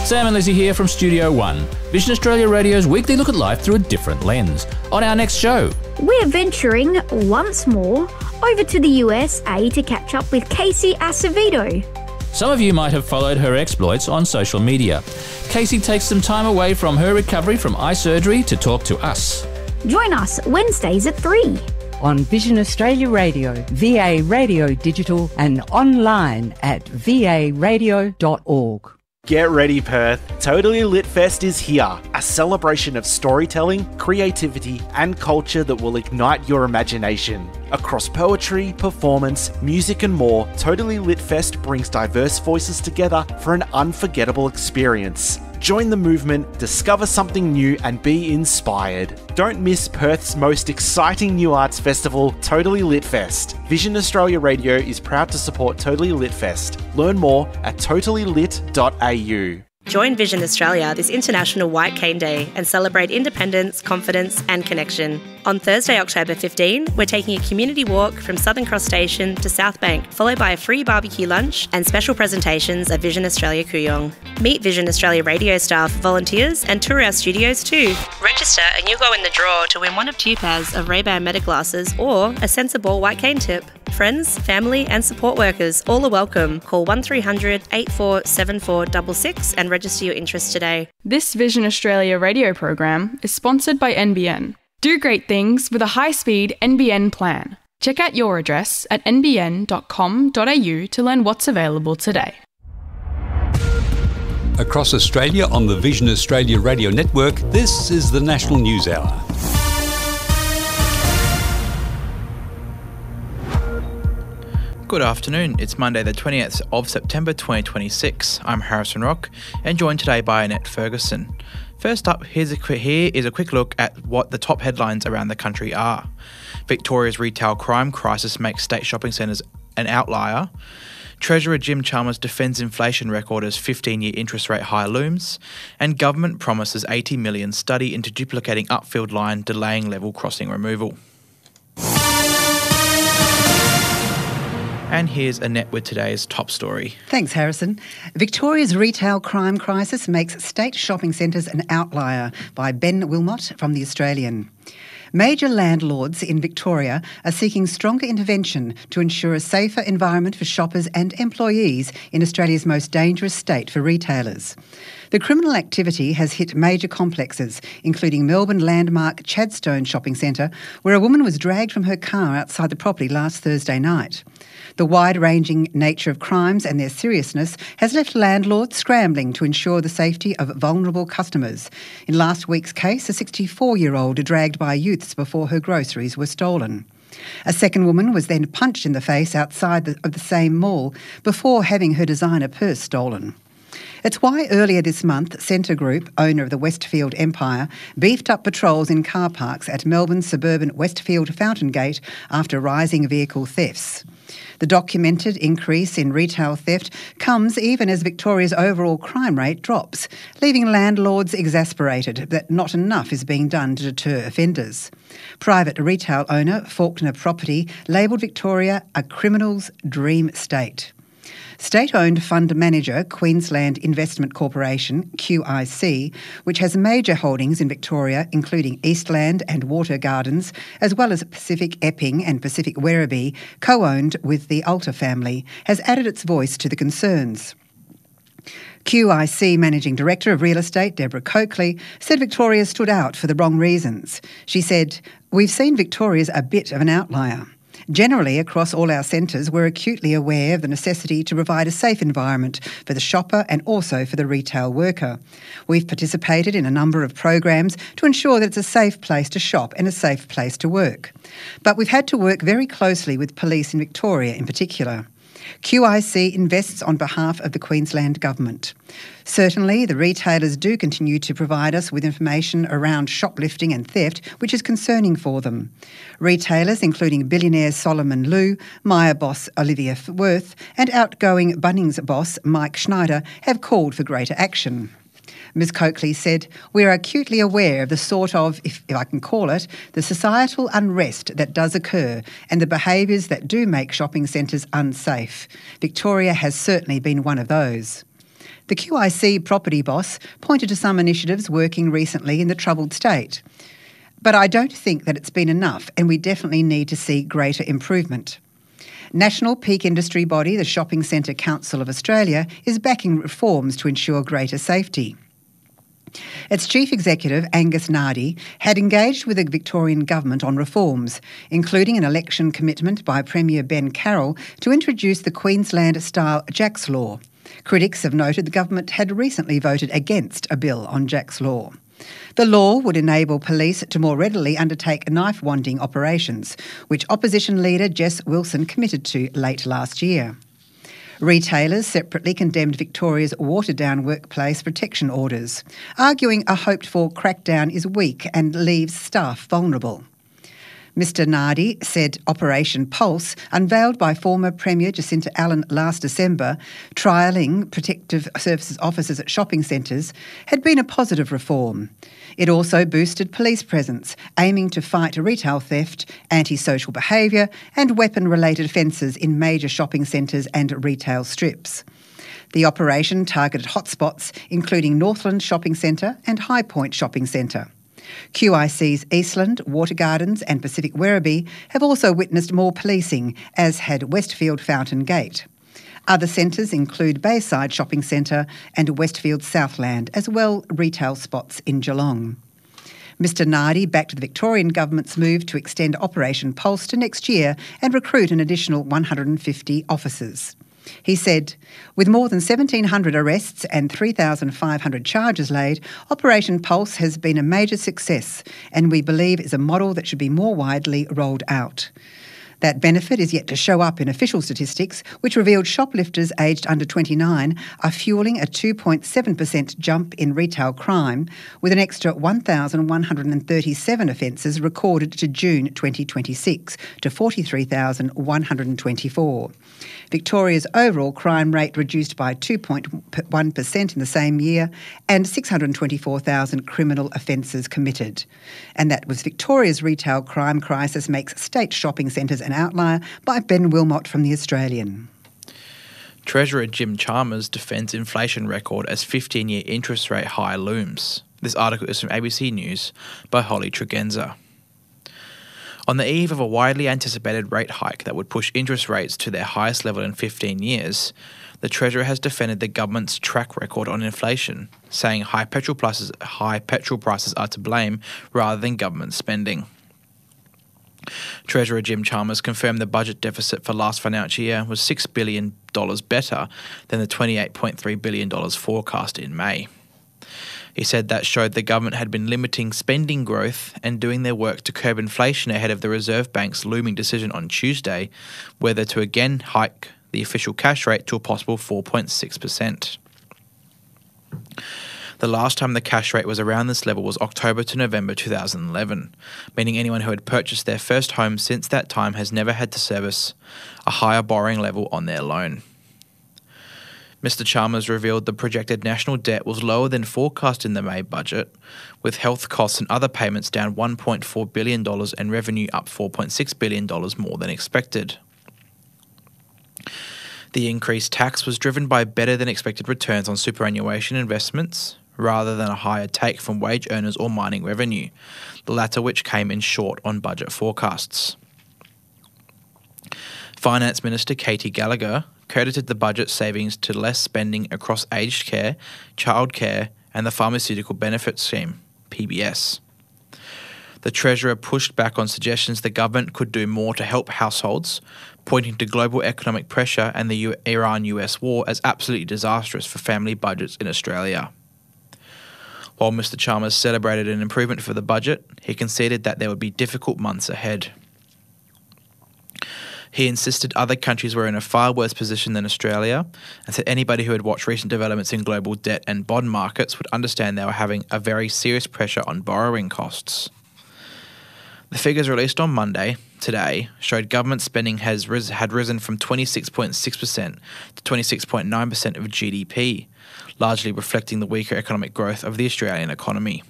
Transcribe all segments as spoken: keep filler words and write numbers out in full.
Sam and Lizzie here from Studio One, Vision Australia Radio's weekly look at life through a different lens. On our next show, we're venturing once more over to the U S A to catch up with Casey Acevedo. Some of you might have followed her exploits on social media. Casey takes some time away from her recovery from eye surgery to talk to us. Join us Wednesdays at three. On Vision Australia Radio, V A Radio Digital and online at v a radio dot org. Get ready, Perth. Totally Lit Fest is here. A celebration of storytelling, creativity and culture that will ignite your imagination. Across poetry, performance, music and more, Totally Lit Fest brings diverse voices together for an unforgettable experience. Join the movement, discover something new and be inspired. Don't miss Perth's most exciting new arts festival, Totally Lit Fest. Vision Australia Radio is proud to support Totally Lit Fest. Learn more at totally lit dot a u. Join Vision Australia this International White Cane Day and celebrate independence, confidence and connection. On Thursday, October fifteenth, we're taking a community walk from Southern Cross Station to South Bank, followed by a free barbecue lunch and special presentations at Vision Australia Kooyong. Meet Vision Australia radio staff, volunteers and tour our studios too. Register and you'll go in the draw to win one of two pairs of Ray-Ban Meta glasses or a sensible white cane tip. Friends, family and support workers all are welcome. Call one three hundred, eight four seven four six six and register your interest today. This Vision Australia radio program is sponsored by N B N. Do great things with a high-speed N B N plan. Check out your address at n b n dot com dot a u to learn what's available today. Across Australia on the Vision Australia Radio Network, this is the National News Hour. Good afternoon. It's Monday the twentieth of September twenty twenty-six. I'm Harrison Rock and joined today by Annette Ferguson. First up, here's a quick, here is a quick look at what the top headlines around the country are. Victoria's retail crime crisis makes state shopping centres an outlier. Treasurer Jim Chalmers defends inflation record as fifteen-year interest rate high looms. And government promises eighty million dollars study into duplicating upfield line, delaying level crossing removal. And here's Annette with today's top story. Thanks, Harrison. Victoria's retail crime crisis makes state shopping centres an outlier, by Ben Wilmot from The Australian. Major landlords in Victoria are seeking stronger intervention to ensure a safer environment for shoppers and employees in Australia's most dangerous state for retailers. The criminal activity has hit major complexes, including Melbourne landmark Chadstone Shopping Centre, where a woman was dragged from her car outside the property last Thursday night. The wide-ranging nature of crimes and their seriousness has left landlords scrambling to ensure the safety of vulnerable customers. In last week's case, a sixty-four-year-old dragged by youths before her groceries were stolen. A second woman was then punched in the face outside the, of the same mall before having her designer purse stolen. It's why earlier this month, Scentre Group, owner of the Westfield Empire, beefed up patrols in car parks at Melbourne's suburban Westfield Fountain Gate after rising vehicle thefts. The documented increase in retail theft comes even as Victoria's overall crime rate drops, leaving landlords exasperated that not enough is being done to deter offenders. Private retail owner Faulkner Property labelled Victoria a criminal's dream state. State-owned fund manager Queensland Investment Corporation, Q I C, which has major holdings in Victoria, including Eastland and Water Gardens, as well as Pacific Epping and Pacific Werribee, co-owned with the Alta family, has added its voice to the concerns. Q I C Managing Director of Real Estate, Deborah Coakley, said Victoria stood out for the wrong reasons. She said, "We've seen Victoria's a bit of an outlier. Generally, across all our centres, we're acutely aware of the necessity to provide a safe environment for the shopper and also for the retail worker. We've participated in a number of programs to ensure that it's a safe place to shop and a safe place to work. But we've had to work very closely with police in Victoria in particular. Q I C invests on behalf of the Queensland Government. Certainly, the retailers do continue to provide us with information around shoplifting and theft, which is concerning for them. Retailers, including billionaire Solomon Lew, Myer boss Olivia Worth, and outgoing Bunnings boss Mike Schneider, have called for greater action." Miz Coakley said, "We are acutely aware of the sort of, if, if I can call it, the societal unrest that does occur and the behaviours that do make shopping centres unsafe. Victoria has certainly been one of those." The Q I C property boss pointed to some initiatives working recently in the troubled state. But I don't think that it's been enough, and we definitely need to see greater improvement. National peak industry body, the Shopping Centre Council of Australia, is backing reforms to ensure greater safety. Its chief executive, Angus Nardi, had engaged with the Victorian government on reforms, including an election commitment by Premier Ben Carroll to introduce the Queensland-style Jack's Law. Critics have noted the government had recently voted against a bill on Jack's Law. The law would enable police to more readily undertake knife-wanding operations, which opposition leader Jess Wilson committed to late last year. Retailers separately condemned Victoria's watered-down workplace protection orders, arguing a hoped-for crackdown is weak and leaves staff vulnerable. Mister Nardi said Operation Pulse, unveiled by former Premier Jacinta Allen last December, trialling protective services officers at shopping centres, had been a positive reform. It also boosted police presence, aiming to fight retail theft, antisocial behaviour and weapon-related offences in major shopping centres and retail strips. The operation targeted hotspots, including Northland Shopping Centre and High Point Shopping Centre. Q I C's Eastland, Water Gardens and Pacific Werribee have also witnessed more policing, as had Westfield Fountain Gate. Other centres include Bayside Shopping Centre and Westfield Southland, as well retail spots in Geelong. Mister Nardi backed the Victorian government's move to extend Operation Pulse to next year and recruit an additional one hundred fifty officers. He said, with more than seventeen hundred arrests and three thousand five hundred charges laid, Operation Pulse has been a major success and we believe is a model that should be more widely rolled out. That benefit is yet to show up in official statistics, which revealed shoplifters aged under twenty-nine are fuelling a two point seven percent jump in retail crime, with an extra one thousand one hundred thirty-seven offences recorded to June twenty twenty-six to forty-three thousand one hundred twenty-four. Victoria's overall crime rate reduced by two point one percent in the same year, and six hundred twenty-four thousand criminal offences committed. And that was Victoria's retail crime crisis makes state shopping centres an outlier, by Ben Wilmot from The Australian. Treasurer Jim Chalmers defends inflation record as fifteen-year interest rate high looms. This article is from A B C News by Holly Tregenza. On the eve of a widely anticipated rate hike that would push interest rates to their highest level in fifteen years, the Treasurer has defended the government's track record on inflation, saying high petrol prices, high petrol prices are to blame rather than government spending. Treasurer Jim Chalmers confirmed the budget deficit for last financial year was six billion dollars better than the twenty-eight point three billion dollars forecast in May. He said that showed the government had been limiting spending growth and doing their work to curb inflation ahead of the Reserve Bank's looming decision on Tuesday whether to again hike the official cash rate to a possible four point six percent. The last time the cash rate was around this level was October to November two thousand eleven, meaning anyone who had purchased their first home since that time has never had to service a higher borrowing level on their loan. Mister Chalmers revealed the projected national debt was lower than forecast in the May budget, with health costs and other payments down one point four billion dollars and revenue up four point six billion dollars more than expected. The increased tax was driven by better than expected returns on superannuation investments, rather than a higher take from wage earners or mining revenue, the latter which came in short on budget forecasts. Finance Minister Katie Gallagher credited the budget savings to less spending across aged care, childcare and the Pharmaceutical Benefits Scheme, P B S. The Treasurer pushed back on suggestions the government could do more to help households, pointing to global economic pressure and the Iran U S war as absolutely disastrous for family budgets in Australia. While Mister Chalmers celebrated an improvement for the budget, he conceded that there would be difficult months ahead. He insisted other countries were in a far worse position than Australia, and said anybody who had watched recent developments in global debt and bond markets would understand they were having a very serious pressure on borrowing costs. The figures released on Monday, today, showed government spending has ris- had risen from twenty-six point six percent to twenty-six point nine percent of G D P, largely reflecting the weaker economic growth of the Australian economy.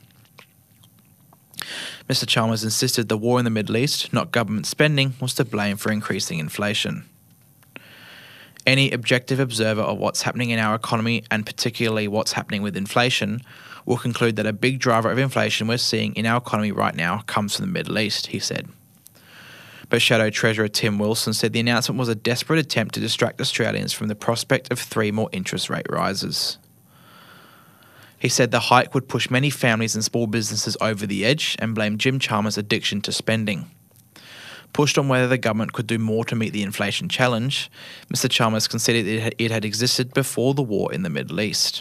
Mister Chalmers insisted the war in the Middle East, not government spending, was to blame for increasing inflation. Any objective observer of what's happening in our economy, and particularly what's happening with inflation, will conclude that a big driver of inflation we're seeing in our economy right now comes from the Middle East, he said. But Shadow Treasurer Tim Wilson said the announcement was a desperate attempt to distract Australians from the prospect of three more interest rate rises. He said the hike would push many families and small businesses over the edge and blamed Jim Chalmers' addiction to spending. Pushed on whether the government could do more to meet the inflation challenge, Mister Chalmers considered it had, it had existed before the war in the Middle East.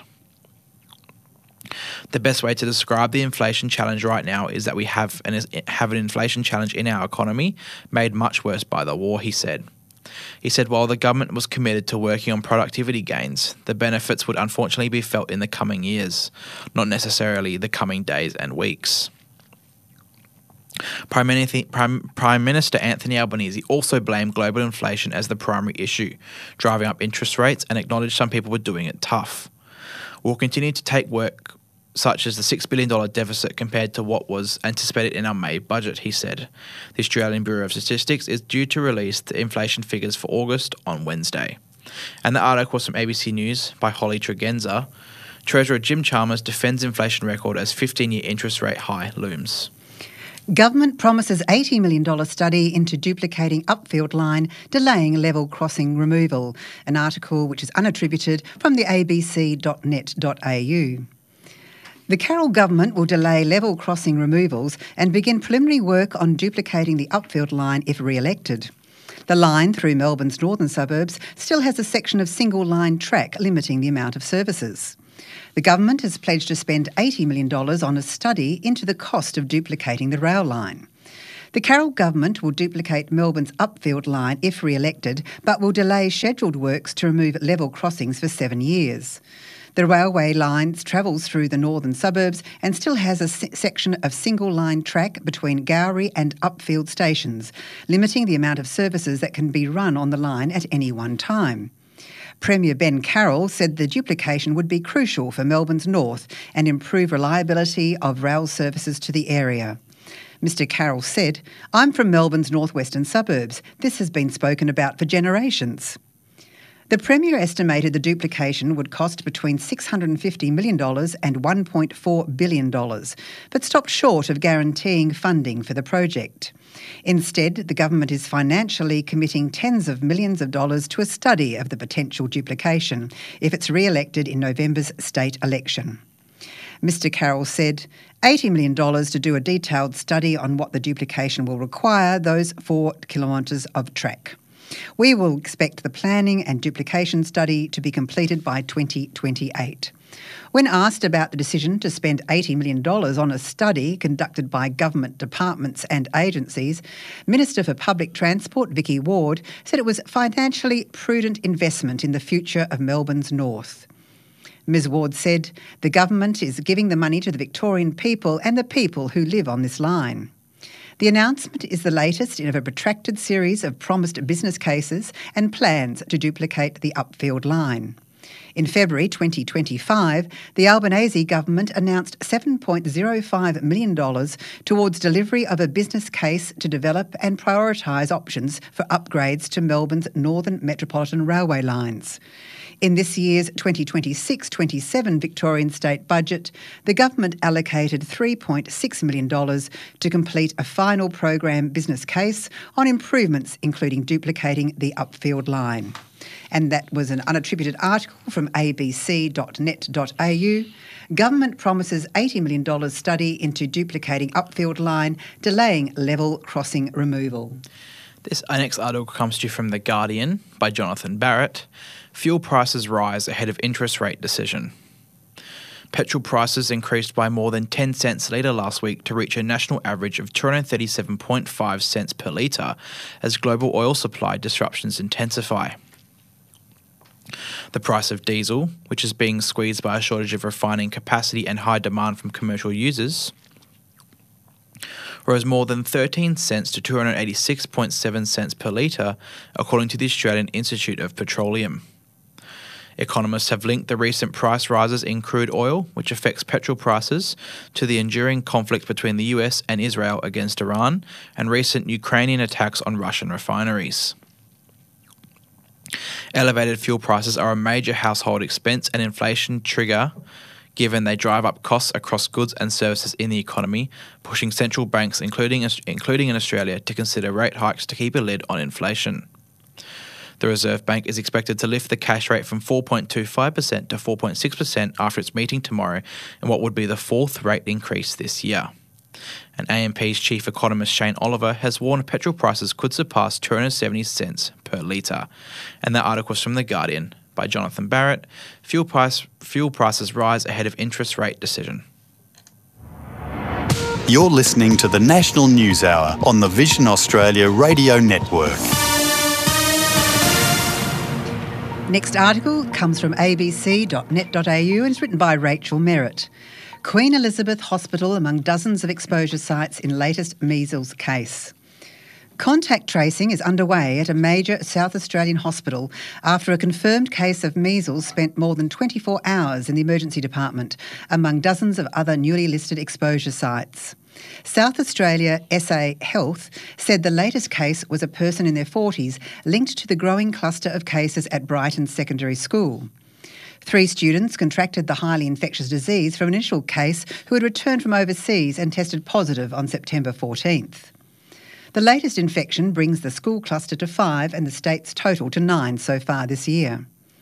The best way to describe the inflation challenge right now is that we have an, have an inflation challenge in our economy made much worse by the war, he said. He said while the government was committed to working on productivity gains, the benefits would unfortunately be felt in the coming years, not necessarily the coming days and weeks. Prime Minister, Prime, Prime Minister Anthony Albanese also blamed global inflation as the primary issue, driving up interest rates, and acknowledged some people were doing it tough. We'll continue to take work such as the six billion dollars deficit compared to what was anticipated in our May budget, he said. The Australian Bureau of Statistics is due to release the inflation figures for August on Wednesday. And the article was from A B C News by Holly Tregenza. Treasurer Jim Chalmers defends inflation record as fifteen-year interest rate high looms. Government promises eighty million dollars study into duplicating Upfield line, delaying level crossing removal. An article which is unattributed from the a b c dot net dot a u. The Carroll government will delay level crossing removals and begin preliminary work on duplicating the Upfield line if re-elected. The line through Melbourne's northern suburbs still has a section of single-line track limiting the amount of services. The government has pledged to spend eighty million dollars on a study into the cost of duplicating the rail line. The Carroll government will duplicate Melbourne's Upfield line if re-elected, but will delay scheduled works to remove level crossings for seven years. The railway line travels through the northern suburbs and still has a se- section of single-line track between Gowrie and Upfield stations, limiting the amount of services that can be run on the line at any one time. Premier Ben Carroll said the duplication would be crucial for Melbourne's north and improve reliability of rail services to the area. Mister Carroll said, "I'm from Melbourne's northwestern suburbs. This has been spoken about for generations." The Premier estimated the duplication would cost between six hundred fifty million dollars and one point four billion dollars, but stopped short of guaranteeing funding for the project. Instead, the government is financially committing tens of millions of dollars to a study of the potential duplication if it's re-elected in November's state election. Mister Carroll said, eighty million dollars to do a detailed study on what the duplication will require those four kilometres of track. We will expect the planning and duplication study to be completed by twenty twenty-eight. When asked about the decision to spend eighty million dollars on a study conducted by government departments and agencies, Minister for Public Transport Vicky Ward said it was financially prudent investment in the future of Melbourne's north. Miz Ward said the government is giving the money to the Victorian people and the people who live on this line. The announcement is the latest in a protracted series of promised business cases and plans to duplicate the Upfield line. In February twenty twenty-five, the Albanese government announced seven point zero five million dollars towards delivery of a business case to develop and prioritise options for upgrades to Melbourne's northern metropolitan railway lines. In this year's twenty twenty-six twenty-seven Victorian state budget, the government allocated three point six million dollars to complete a final program business case on improvements including duplicating the Upfield line. And that was an unattributed article from a b c dot net dot a u. Government promises eighty million dollars study into duplicating Upfield line, delaying level crossing removal. This next article comes to you from The Guardian by Jonathan Barrett. Fuel prices rise ahead of interest rate decision. Petrol prices increased by more than ten cents a litre last week to reach a national average of two hundred thirty-seven point five cents per litre as global oil supply disruptions intensify. The price of diesel, which is being squeezed by a shortage of refining capacity and high demand from commercial users, rose more than thirteen cents to two hundred eighty-six point seven cents per litre, according to the Australian Institute of Petroleum. Economists have linked the recent price rises in crude oil, which affects petrol prices, to the enduring conflict between the U S and Israel against Iran and recent Ukrainian attacks on Russian refineries. Elevated fuel prices are a major household expense and inflation trigger, given they drive up costs across goods and services in the economy, pushing central banks, including including in Australia, to consider rate hikes to keep a lid on inflation. The Reserve Bank is expected to lift the cash rate from four point two five percent to four point six percent after its meeting tomorrow, in what would be the fourth rate increase this year. And A M P's chief economist Shane Oliver has warned petrol prices could surpass two hundred seventy cents per litre. And that article was from The Guardian by Jonathan Barrett. Fuel price fuel prices rise ahead of interest rate decision. You're listening to the National News Hour on the Vision Australia Radio Network. Next article comes from a b c dot net dot a u and is written by Rachel Merritt. Queen Elizabeth Hospital among dozens of exposure sites in latest measles case. Contact tracing is underway at a major South Australian hospital after a confirmed case of measles spent more than twenty-four hours in the emergency department, among dozens of other newly listed exposure sites. South Australia S A Health said the latest case was a person in their forties linked to the growing cluster of cases at Brighton Secondary School. Three students contracted the highly infectious disease from an initial case who had returned from overseas and tested positive on September fourteenth. The latest infection brings the school cluster to five and the state's total to nine so far this year.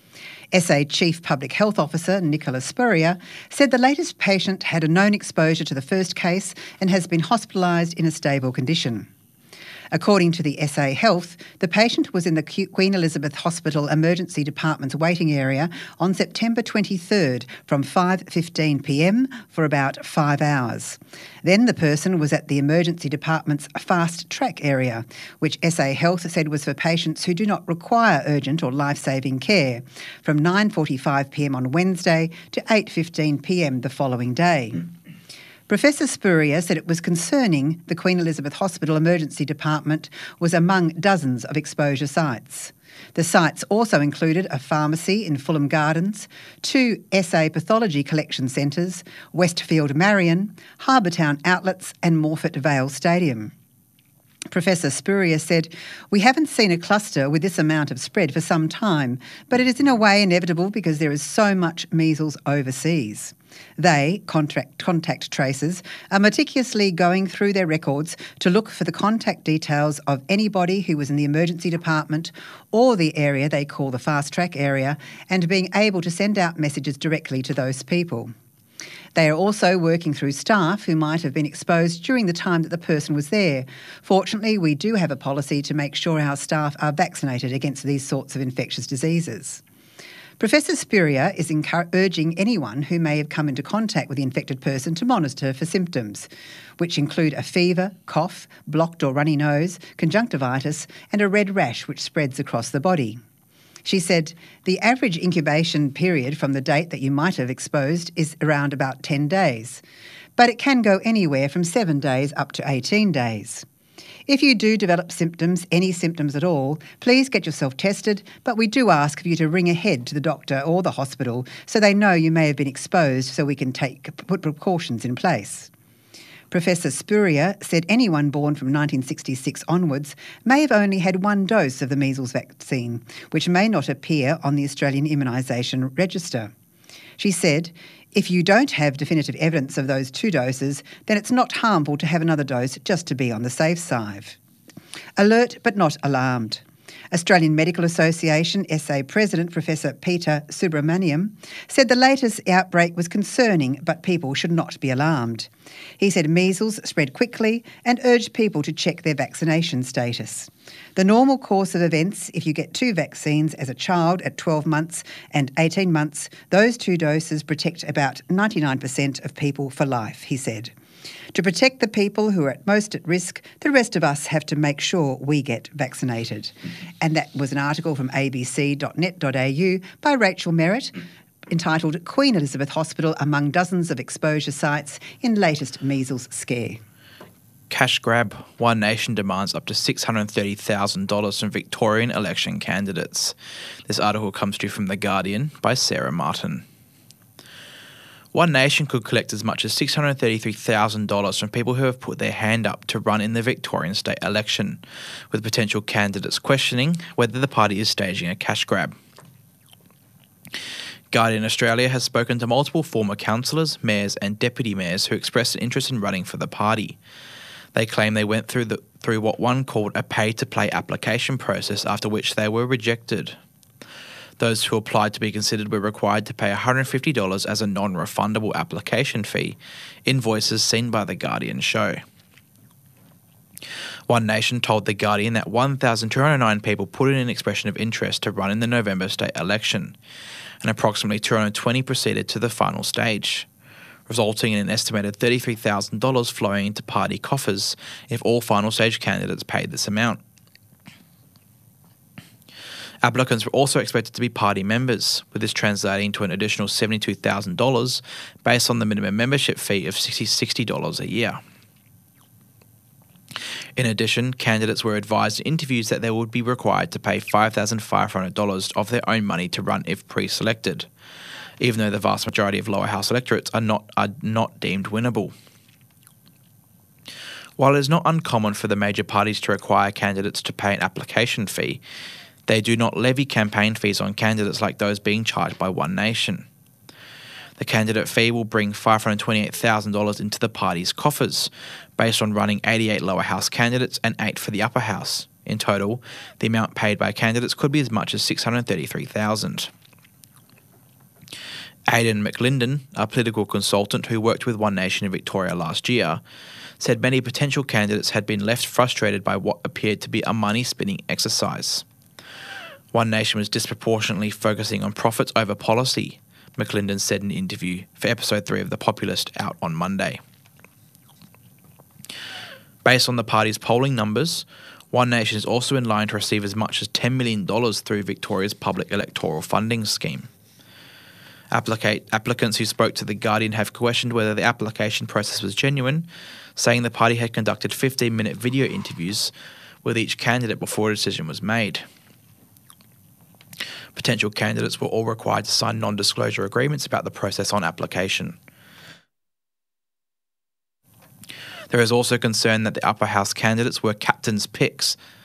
S A Chief Public Health Officer Nicola Spurrier said the latest patient had a known exposure to the first case and has been hospitalised in a stable condition. According to the S A Health, the patient was in the Queen Elizabeth Hospital Emergency Department's waiting area on September twenty-third from five fifteen p m for about five hours. Then the person was at the Emergency Department's Fast Track area, which S A Health said was for patients who do not require urgent or life-saving care, from nine forty-five p m on Wednesday to eight fifteen p m the following day. Professor Spurrier said it was concerning the Queen Elizabeth Hospital Emergency Department was among dozens of exposure sites. The sites also included a pharmacy in Fulham Gardens, two S A pathology collection centres, Westfield Marion, Harbour Town Outlets and Morphett Vale Stadium. Professor Spurrier said, "We haven't seen a cluster with this amount of spread for some time, but it is in a way inevitable because there is so much measles overseas. They, contract, contact tracers, are meticulously going through their records to look for the contact details of anybody who was in the emergency department or the area they call the fast track area and being able to send out messages directly to those people. They are also working through staff who might have been exposed during the time that the person was there. Fortunately, we do have a policy to make sure our staff are vaccinated against these sorts of infectious diseases." Professor Spurrier is encouraging urging anyone who may have come into contact with the infected person to monitor for symptoms, which include a fever, cough, blocked or runny nose, conjunctivitis, and a red rash which spreads across the body. She said, "The average incubation period from the date that you might have exposed is around about ten days, but it can go anywhere from seven days up to eighteen days. If you do develop symptoms, any symptoms at all, please get yourself tested, but we do ask for you to ring ahead to the doctor or the hospital so they know you may have been exposed so we can take put precautions in place." Professor Spurrier said anyone born from nineteen sixty-six onwards may have only had one dose of the measles vaccine, which may not appear on the Australian Immunisation Register. She said, "If you don't have definitive evidence of those two doses, then it's not harmful to have another dose just to be on the safe side." Alert but not alarmed. Australian Medical Association S A President Professor Peter Subramaniam said the latest outbreak was concerning, but people should not be alarmed. He said measles spread quickly and urged people to check their vaccination status. The normal course of events, if you get two vaccines as a child at twelve months and eighteen months, those two doses protect about ninety-nine percent of people for life, he said. To protect the people who are at most at risk, the rest of us have to make sure we get vaccinated. And that was an article from a b c dot net dot a u by Rachel Merritt, entitled "Queen Elizabeth Hospital Among Dozens of Exposure Sites in Latest Measles Scare." Cash grab. One Nation demands up to six hundred thirty thousand dollars from Victorian election candidates. This article comes to you from The Guardian by Sarah Martin. One Nation could collect as much as six hundred thirty-three thousand dollars from people who have put their hand up to run in the Victorian state election, with potential candidates questioning whether the party is staging a cash grab. Guardian Australia has spoken to multiple former councillors, mayors and deputy mayors who expressed an interest in running for the party. They claim they went through the, through what one called a pay-to-play application process, after which they were rejected. Those who applied to be considered were required to pay one hundred fifty dollars as a non-refundable application fee, invoices seen by The Guardian show. One Nation told The Guardian that one thousand two hundred nine people put in an expression of interest to run in the November state election, and approximately two hundred twenty proceeded to the final stage, resulting in an estimated thirty-three thousand dollars flowing into party coffers if all final stage candidates paid this amount. Applicants were also expected to be party members, with this translating to an additional seventy-two thousand dollars based on the minimum membership fee of sixty dollars a year. In addition, candidates were advised in interviews that they would be required to pay five thousand five hundred dollars of their own money to run if pre-selected, even though the vast majority of lower house electorates are not, are not deemed winnable. While it is not uncommon for the major parties to require candidates to pay an application fee, they do not levy campaign fees on candidates like those being charged by One Nation. The candidate fee will bring five hundred twenty-eight thousand dollars into the party's coffers, based on running eighty-eight lower house candidates and eight for the upper house. In total, the amount paid by candidates could be as much as six hundred thirty-three thousand dollars. Aidan McLinden, a political consultant who worked with One Nation in Victoria last year, said many potential candidates had been left frustrated by what appeared to be a money-spinning exercise. One Nation was disproportionately focusing on profits over policy, McLinden said in an interview for episode three of The Populist out on Monday. Based on the party's polling numbers, One Nation is also in line to receive as much as ten million dollars through Victoria's public electoral funding scheme. Applicate, applicants who spoke to The Guardian have questioned whether the application process was genuine, saying the party had conducted fifteen-minute video interviews with each candidate before a decision was made. Potential candidates were all required to sign non-disclosure agreements about the process on application. There is also concern that the upper house candidates were captain's picks,